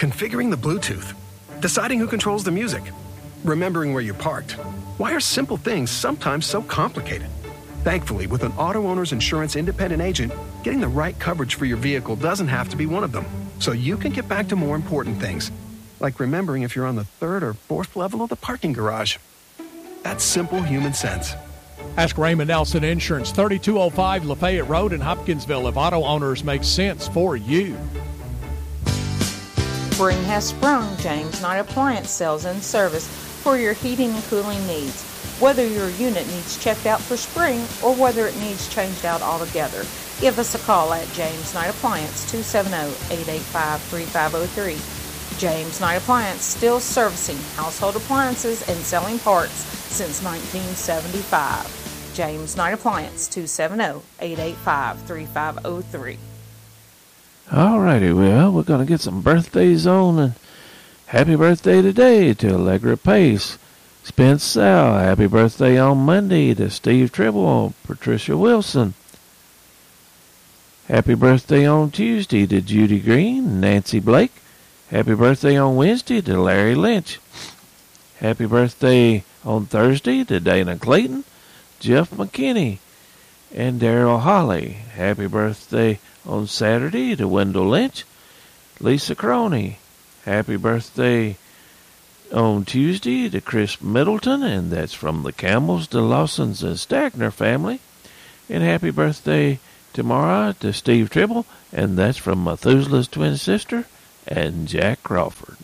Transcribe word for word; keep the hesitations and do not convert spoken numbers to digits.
configuring the Bluetooth, deciding who controls the music, remembering where you parked. Why are simple things sometimes so complicated? Thankfully, with an auto owner's insurance independent agent, getting the right coverage for your vehicle doesn't have to be one of them. So you can get back to more important things, like remembering if you're on the third or fourth level of the parking garage. That's simple human sense. Ask Raymond Nelson Insurance, thirty-two oh five Lafayette Road in Hopkinsville, if auto owners make sense for you. Spring has sprung. James Knight Appliance Sales and Service for your heating and cooling needs. Whether your unit needs checked out for spring or whether it needs changed out altogether, give us a call at James Knight Appliance, two seven zero, eight eight five, three five zero three. James Knight Appliance, still servicing household appliances and selling parts since nineteen seventy-five. James Knight Appliance, two seven zero, eight eight five, three five zero three. All righty, well, we're going to get some birthdays on, and happy birthday today to Allegra Pace, Spence Sal. Happy birthday on Monday to Steve Tribble, Patricia Wilson. Happy birthday on Tuesday to Judy Green, Nancy Blake. Happy birthday on Wednesday to Larry Lynch. Happy birthday on Thursday to Dana Clayton, Jeff McKinney, and Daryl Holly. Happy birthday on Saturday to Wendell Lynch, Lisa Croney. Happy birthday on Tuesday to Chris Middleton, and that's from the Campbells, the Lawsons, and Stackner family. And happy birthday tomorrow to Steve Tribble, and that's from Methuselah's twin sister and Jack Crawford.